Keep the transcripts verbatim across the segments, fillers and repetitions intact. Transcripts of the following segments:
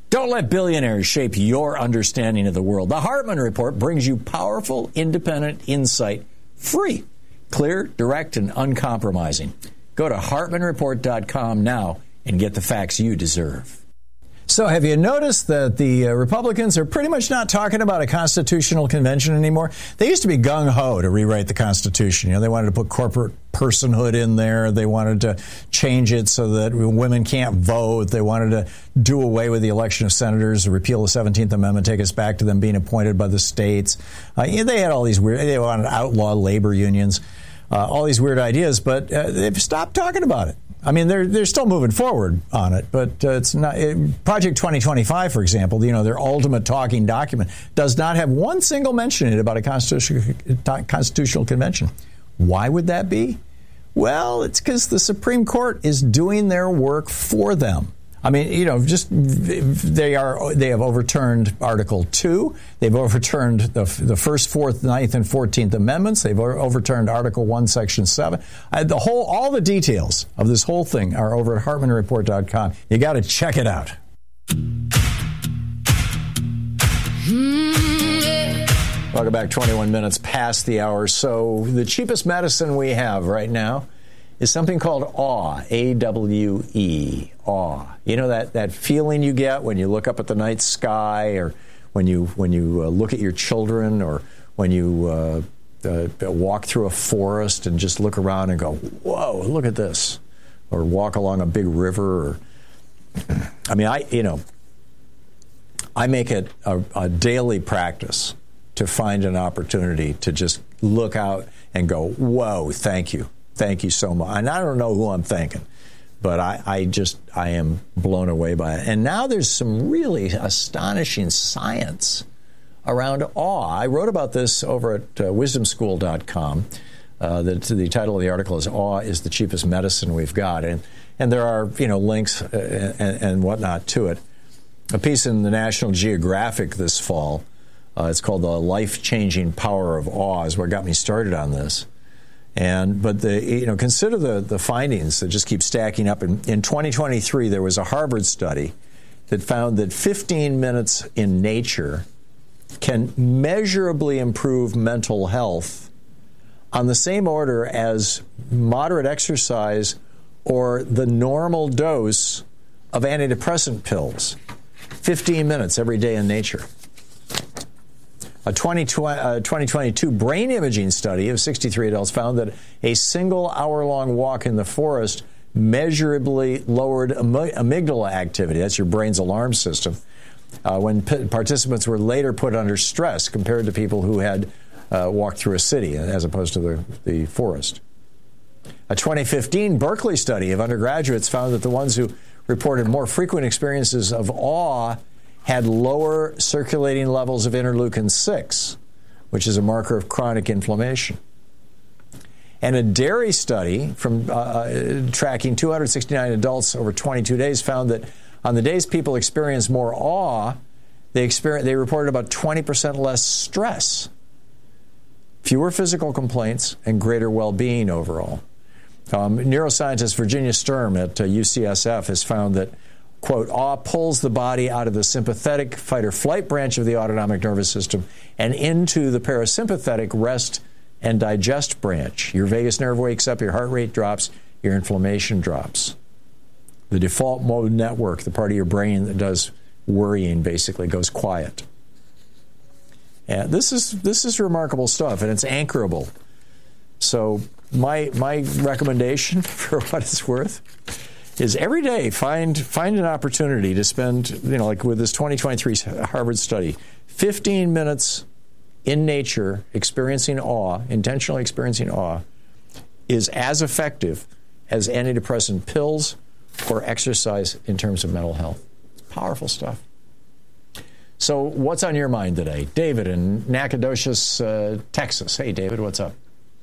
Don't let billionaires shape your understanding of the world. The Hartman Report brings you powerful, independent insight, free, clear, direct, and uncompromising. Go to hartman report dot com now and get the facts you deserve. So have you noticed that the uh, Republicans are pretty much not talking about a constitutional convention anymore? They used to be gung-ho to rewrite the Constitution. You know, they wanted to put corporate personhood in there. They wanted to change it so that women can't vote. They wanted to do away with the election of senators, repeal the seventeenth Amendment, take us back to them being appointed by the states. Uh, you know, they had all these weird, they wanted to outlaw labor unions, uh, all these weird ideas, but uh, they've stopped talking about it. I mean, they're they're still moving forward on it, but uh, it's not. It, Project twenty twenty-five, for example, you know, their ultimate talking document does not have one single mention in it about a constitutional constitutional convention. Why would that be? Well, it's because the Supreme Court is doing their work for them. I mean, you know, just they are they have overturned Article two. They've overturned the the first, fourth, ninth, and fourteenth Amendments. They've overturned Article one, Section seven. I, the whole, all the details of this whole thing are over at hartman report dot com. You got to check it out. Welcome back. twenty-one minutes past the hour. So the cheapest medicine we have right now is something called awe, A W E, awe. You know that, that feeling you get when you look up at the night sky, or when you when you uh, look at your children, or when you uh, uh, walk through a forest and just look around and go, whoa, look at this, or walk along a big river. Or, I mean, I you know, I make it a, a daily practice to find an opportunity to just look out and go, whoa, thank you. Thank you so much. And I don't know who I'm thanking, but I, I just, I am blown away by it. And now there's some really astonishing science around awe. I wrote about this over at uh, wisdom school dot com. Uh, the, the title of the article is "Awe is the Cheapest Medicine We've Got." And, and there are, you know, links uh, and, and whatnot to it. A piece in the National Geographic this fall, uh, it's called "The Life-Changing Power of Awe," is what got me started on this. And but the you know consider the the findings that just keep stacking up. In, in twenty twenty-three, there was a Harvard study that found that fifteen minutes in nature can measurably improve mental health on the same order as moderate exercise or the normal dose of antidepressant pills. fifteen minutes every day in nature. A twenty twenty-two brain imaging study of sixty-three adults found that a single hour-long walk in the forest measurably lowered amygdala activity. That's your brain's alarm system. Uh, when p- participants were later put under stress compared to people who had uh, walked through a city as opposed to the, the forest. A twenty fifteen Berkeley study of undergraduates found that the ones who reported more frequent experiences of awe had lower circulating levels of interleukin six, which is a marker of chronic inflammation. And a Derry study from uh, tracking two hundred sixty-nine adults over twenty-two days found that on the days people experienced more awe, they experienced, they reported about twenty percent less stress, fewer physical complaints, and greater well-being overall. Um, neuroscientist Virginia Sturm at uh, U C S F has found that, quote, awe pulls the body out of the sympathetic fight-or-flight branch of the autonomic nervous system and into the parasympathetic rest and digest branch. Your vagus nerve wakes up, your heart rate drops, your inflammation drops. The default mode network, the part of your brain that does worrying, basically goes quiet. And this is this is remarkable stuff, and it's anchorable. So my my recommendation, for what it's worth, is every day find find an opportunity to spend, you know, like with this twenty twenty-three Harvard study, fifteen minutes in nature experiencing awe, intentionally experiencing awe, is as effective as antidepressant pills or exercise in terms of mental health. Powerful stuff. So what's on your mind today? David in Nacogdoches, uh, Texas. Hey, David, what's up?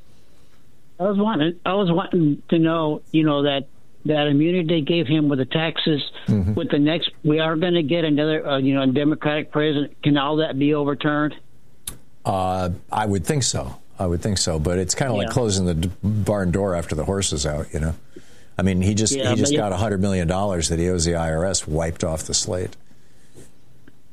I was wanting, I was wanting to know, you know, that that immunity they gave him with the taxes, mm-hmm. with the next, we are going to get another, uh, you know, Democratic president. Can all that be overturned? Uh, I would think so. I would think so. But it's kind of yeah. like closing the d- barn door after the horse is out, you know. I mean, he just yeah, he just got one hundred million dollars that he owes the I R S wiped off the slate.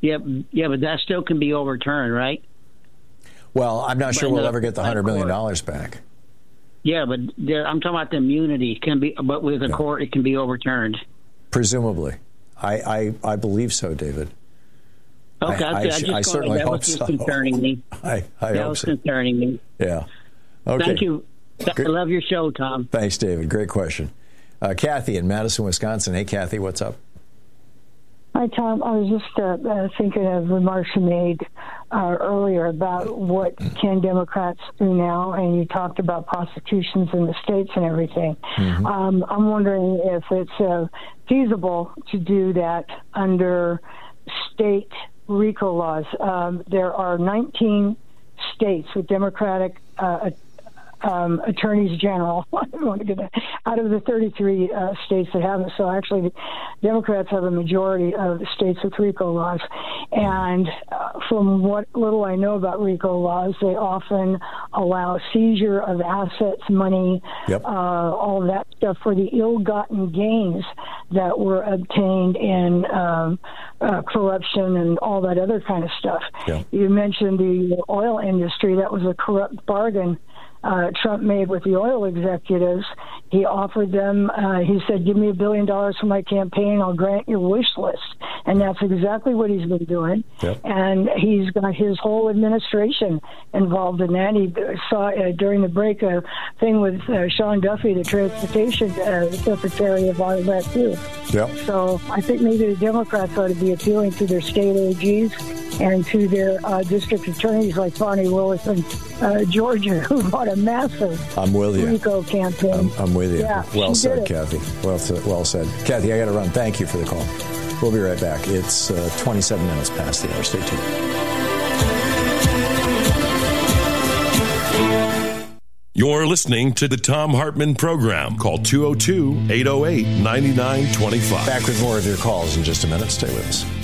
Yeah, yeah, but that still can be overturned, right? Well, I'm not sure But we'll no, ever get the one hundred million dollars back. Yeah, but there, I'm talking about the immunity can be, but with the Yeah. court, it can be overturned. Presumably. I, I, I believe so, David. Okay, I, I, I, I just I certainly that hope was just so. concerning me. I, I that hope was so. concerning me. Yeah. Okay. Thank you. I love your show, Tom. Thanks, David. Great question. Uh, Kathy in Madison, Wisconsin. Hey, Kathy, what's up? Hi, Tom. I was just uh, uh, thinking of remarks you made uh, earlier about what can Democrats do now, and you talked about prosecutions in the states and everything. Mm-hmm. Um, I'm wondering if it's uh, feasible to do that under state RICO laws. Um, there are nineteen states with Democratic uh, Um, attorneys general. I don't want to get out of the thirty-three uh, states that have it. So actually, the Democrats have a majority of the states with RICO laws. And uh, from what little I know about RICO laws, they often allow seizure of assets, money, yep. uh, all of that stuff for the ill-gotten gains that were obtained in um, uh, corruption and all that other kind of stuff. Yep. You mentioned the oil industry. That was a corrupt bargain Uh, Trump made with the oil executives. He offered them, uh, he said, give me a billion dollars for my campaign, I'll grant your wish list. And that's exactly what he's been doing. Yep. And he's got his whole administration involved in that. He saw uh, during the break a thing with uh, Sean Duffy, the transportation uh, secretary of all of that, too. Yep. So I think maybe the Democrats ought to be appealing to their state A Gs and to their uh, district attorneys like Bonnie Willis in uh, Georgia, who bought a massive I'm with you. RICO campaign. I'm, I'm with you. Yeah, well she said, did it. Kathy. Well, well said. Kathy, I got to run. Thank you for the call. We'll be right back. It's uh, twenty-seven minutes past the hour. Stay tuned. You're listening to the Thom Hartmann Program. Call two oh two, eight oh eight, nine nine two five. Back with more of your calls in just a minute. Stay with us.